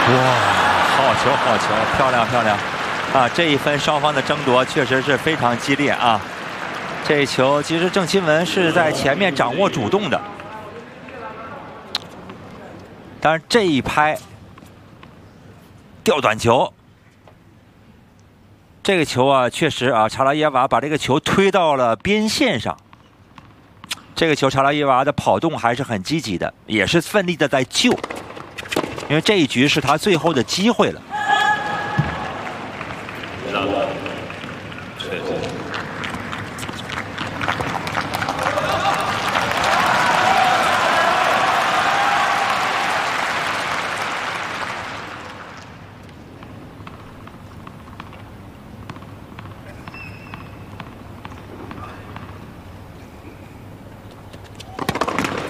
哇，好球，好球，漂亮，漂亮！啊，这一分双方的争夺确实是非常激烈啊。这一球其实郑钦文是在前面掌握主动的，但是这一拍吊短球，这个球啊，确实啊，查拉耶娃把这个球推到了边线上。这个球查拉耶娃的跑动还是很积极的，也是奋力的在救，因为这一局是他最后的机会了。